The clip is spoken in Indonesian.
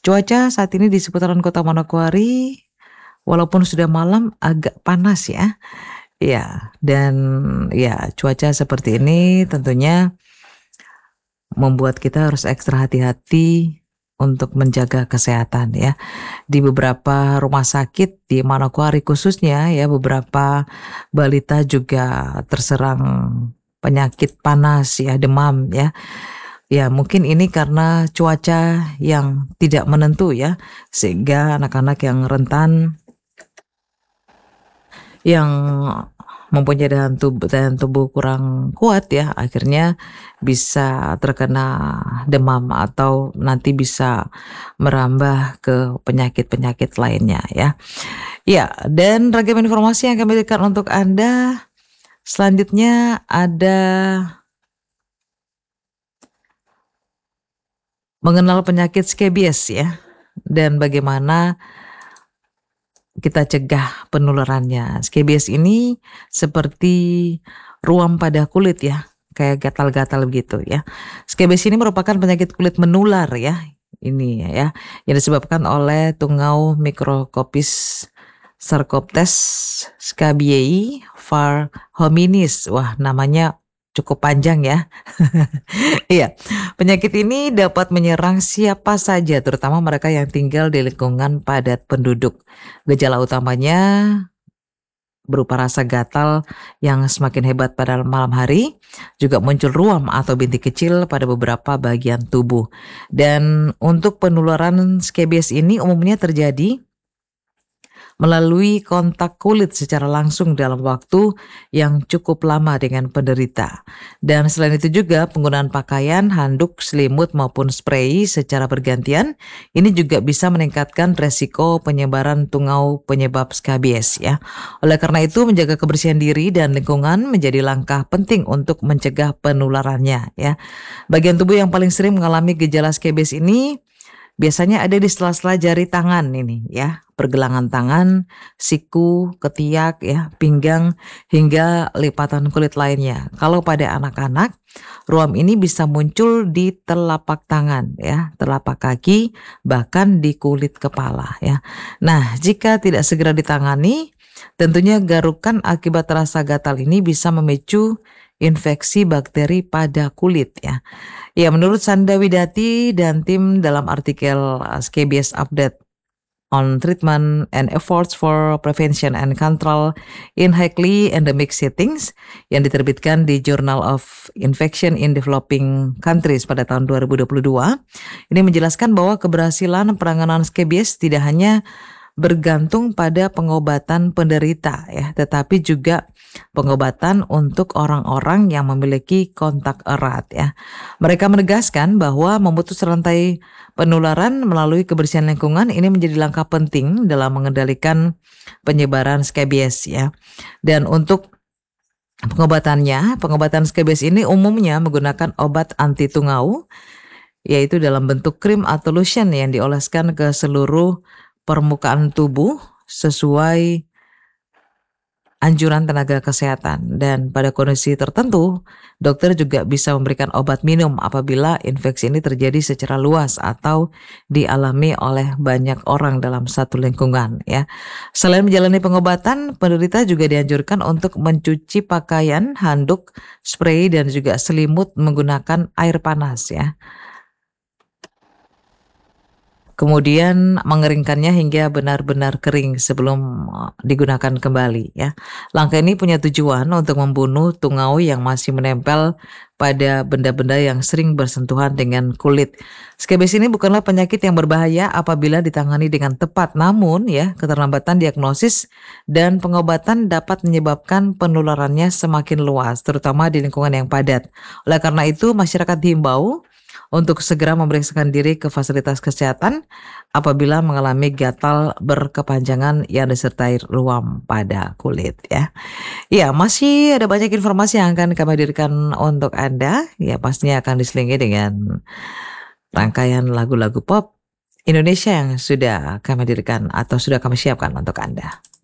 Cuaca saat ini di seputaran kota Manokwari, walaupun sudah malam agak panas ya. Iya, dan ya cuaca seperti ini tentunya membuat kita harus ekstra hati-hati untuk menjaga kesehatan ya. Di beberapa rumah sakit di Manokwari khususnya ya, beberapa balita juga terserang penyakit panas ya, demam ya. Ya, mungkin ini karena cuaca yang tidak menentu ya, sehingga anak-anak yang rentan, yang mempunyai daya tubuh kurang kuat ya, akhirnya bisa terkena demam atau nanti bisa merambah ke penyakit-penyakit lainnya ya. Ya, dan ragam informasi yang kami berikan untuk Anda. Selanjutnya ada mengenal penyakit skabies ya, dan bagaimana kita cegah penularannya. Skabies ini seperti ruam pada kulit ya, kayak gatal-gatal begitu ya. Skabies ini merupakan penyakit kulit menular ya, ini ya, yang disebabkan oleh tungau Microcopis sarcoptes scabiei var hominis. Wah, namanya cukup panjang ya. Iya, penyakit ini dapat menyerang siapa saja, terutama mereka yang tinggal di lingkungan padat penduduk. Gejala utamanya berupa rasa gatal yang semakin hebat pada malam hari, juga muncul ruam atau bintik kecil pada beberapa bagian tubuh. Dan untuk penularan skabies ini umumnya terjadi melalui kontak kulit secara langsung dalam waktu yang cukup lama dengan penderita. Dan selain itu juga penggunaan pakaian, handuk, selimut maupun spray secara bergantian ini juga bisa meningkatkan resiko penyebaran tungau penyebab skabies ya. Oleh karena itu menjaga kebersihan diri dan lingkungan menjadi langkah penting untuk mencegah penularannya ya. Bagian tubuh yang paling sering mengalami gejala skabies ini biasanya ada di sela-sela jari tangan ini ya, pergelangan tangan, siku, ketiak ya, pinggang hingga lipatan kulit lainnya. Kalau pada anak-anak, ruam ini bisa muncul di telapak tangan ya, telapak kaki, bahkan di kulit kepala ya. Nah, jika tidak segera ditangani, tentunya garukan akibat rasa gatal ini bisa memicu infeksi bakteri pada kulit ya. Ya, menurut Sanda Widati dan tim dalam artikel Skabies Update on Treatment and Efforts for Prevention and Control in Highly Endemic Settings yang diterbitkan di Journal of Infection in Developing Countries pada tahun 2022, ini menjelaskan bahwa keberhasilan penanganan skabies tidak hanya bergantung pada pengobatan penderita ya, tetapi juga pengobatan untuk orang-orang yang memiliki kontak erat ya. Mereka menegaskan bahwa memutus rantai penularan melalui kebersihan lingkungan ini menjadi langkah penting dalam mengendalikan penyebaran skabies ya. Dan untuk pengobatan skabies ini umumnya menggunakan obat anti tungau, yaitu dalam bentuk krim atau lotion yang dioleskan ke seluruh permukaan tubuh sesuai anjuran tenaga kesehatan. Dan pada kondisi tertentu, dokter juga bisa memberikan obat minum apabila infeksi ini terjadi secara luas atau dialami oleh banyak orang dalam satu lingkungan ya. Selain menjalani pengobatan, penderita juga dianjurkan untuk mencuci pakaian, handuk, spray dan juga selimut menggunakan air panas ya. Kemudian mengeringkannya hingga benar-benar kering sebelum digunakan kembali ya. Langkah ini punya tujuan untuk membunuh tungau yang masih menempel pada benda-benda yang sering bersentuhan dengan kulit. Skabies ini bukanlah penyakit yang berbahaya apabila ditangani dengan tepat, namun ya keterlambatan diagnosis dan pengobatan dapat menyebabkan penularannya semakin luas, terutama di lingkungan yang padat. Oleh karena itu masyarakat diimbau untuk segera memeriksakan diri ke fasilitas kesehatan apabila mengalami gatal berkepanjangan yang disertai ruam pada kulit ya. Ya, masih ada banyak informasi yang akan kami hadirkan untuk Anda. Ya, pastinya akan diselingi dengan rangkaian lagu-lagu pop Indonesia yang sudah kami hadirkan atau sudah kami siapkan untuk Anda.